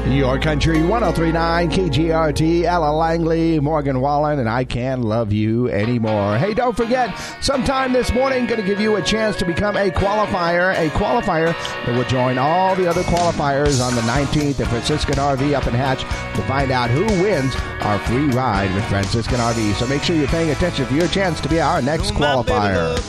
Your Country 103.9 KGRT, Ella Langley, Morgan Wallen, and I Can't Love You Anymore. Hey, don't forget, sometime this morning, going to give you a chance to become a qualifier that will join all the other qualifiers on the 19th at Franciscan RV up in Hatch to find out who wins our free ride with Franciscan RV. So make sure you're paying attention for your chance to be our next qualifier.